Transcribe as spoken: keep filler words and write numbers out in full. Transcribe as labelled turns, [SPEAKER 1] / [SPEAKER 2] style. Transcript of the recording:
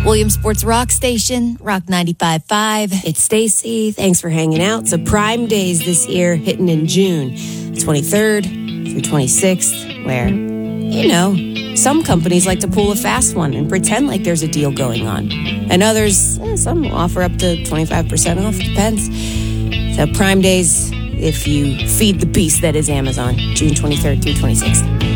[SPEAKER 1] Williams Sports Rock Station, Rock ninety-five point five.
[SPEAKER 2] It's Stacy. Thanks for hanging out. So Prime Days this year hitting in June twenty-third through twenty-sixth, where, you know, some companies like to pull a fast one and pretend like there's a deal going on. And others, eh, some offer up to twenty-five percent off. Depends. So Prime Days, if you feed the beast that is Amazon, June twenty-third through twenty-sixth.